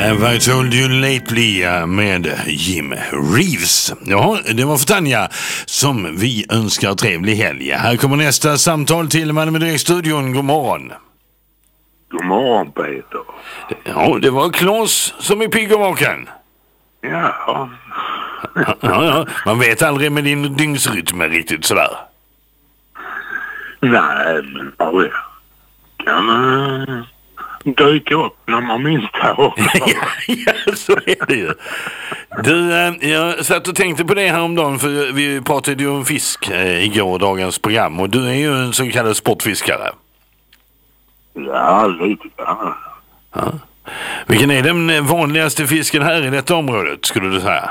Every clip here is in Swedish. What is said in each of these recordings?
Have I told you lately med Jim Reeves. Ja, det var för Tanja som vi önskar trevlig helg. Här kommer nästa samtal till Malmö Direkt-studion. God morgon. God morgon, Peter. Ja, det var Claes som är pigg och vaken. Ja. Ja. Man vet aldrig med din dygnsrytm riktigt sådär. Nej, men bara kan dyka upp när man minst har. Ja, så är det ju. Du, jag satt och tänkte på det här om dagen, för vi pratade ju om fisk igår, dagens program, och du är ju en så kallad sportfiskare. Ja, lite grann. Ja. Vilken är den vanligaste fisken här i detta området, skulle du säga?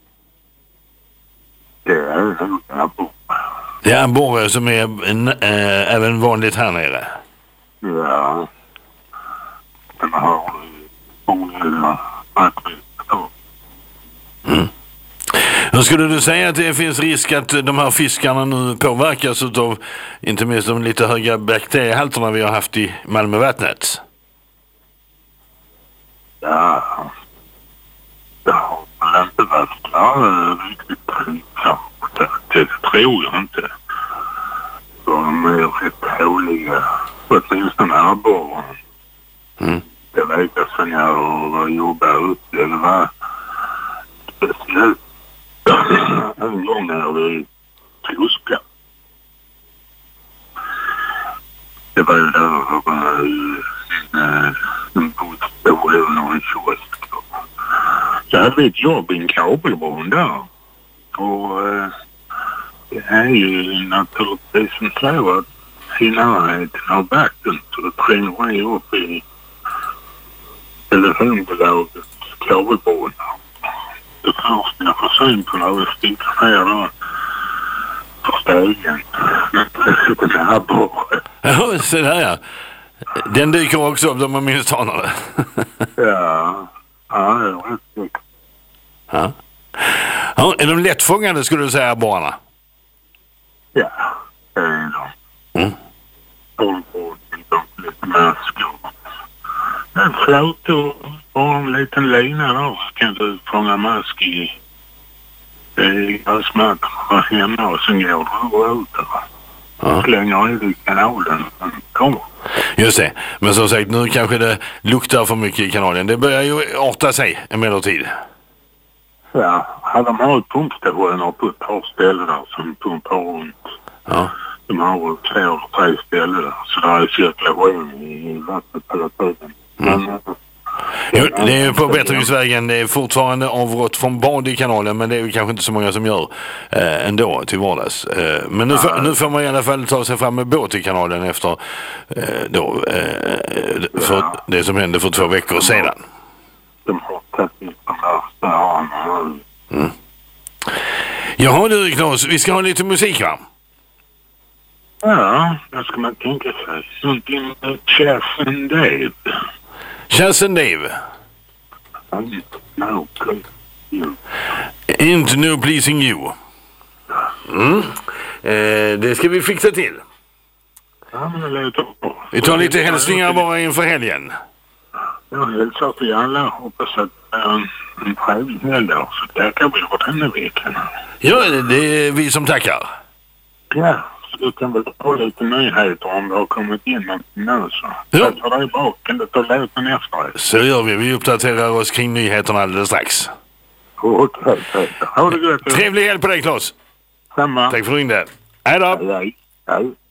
Det är en abborre. Det är abborre som är även vanligt här nere. Ja. Den har många aktiviteter. Hur skulle du säga att det finns risk att de här fiskarna nu påverkas av inte minst de lite höga bakteriehalterna vi har haft i Malmövattnet? Ja. Det har väl inte varit riktigt trivsamt. Det tror jag inte. De är rätt håliga. Åtminstone abborren. Det vet jag sen jag jobbade upp. Det var speciellt en gång när vi Tyskland. Det var ju där en bostad eller en kiosk. Så hade vi ett jobb i en kabelbron där. Och det är ju naturligtvis som så att i närheten av vatten så det tränger mig upp i telefonbolagets kabelbron. Det första jag får syn på när vi sticker ner då på stegen. Den här borre. Ja, så där ja. Den dyker också upp, de har minst anade. Ja, det är rätt mycket. Ja. Ja, är de lättfångade skulle du säga, abborrarna? Ja, det är de. Håller på lite maskor. En flöt och en liten lina där så kan du fånga mask i gräsmattorna hemma och sen går du ut där. Slänger ut i kanalen och kommer. Just det, men som sagt nu kanske det luktar för mycket i kanalen. Det börjar ju arta sig emellertid. Ja, de har ett pumpstationer på ett par ställen där som pumpar runt. Ja. De har väl 2 eller 3 ställen där, så där är cirkulation i vattnet hela tiden. Jo, det är ju på bättringsvägen. Det är fortfarande avrått från bad i kanalen, men det är ju kanske inte så många som gör ändå till vardags. Men nu får man i alla fall ta sig fram med båt i kanalen efter för det som hände för 2 veckor sedan. De har tagit ut de där störarna. Jaha du Claes, vi ska ha lite musik va? Ja, då ska man tänka sig. Någonting med Chas and Dave. Chas and Dave? No, you. Ain't no pleasing you. Det ska vi fixa till. Ja, men det låter bra. Vi tar lite hälsningar bara inför helgen. Jag hälsar till alla. Hoppas att det är en trevlig helg då. Så tackar vi för denna veckan. Ja, det är vi som tackar. Ja, så du kan väl ta lite nyheter om det har kommit in någonting nu så. Ja. Så tar det bra. Kan du ta låten efter? Så gör vi. Vi uppdaterar oss kring nyheterna alldeles strax. Okej. Ha det gott. Trevlig helg på dig Claes. Samma. Tack för att du ringde. Hej då. Hej.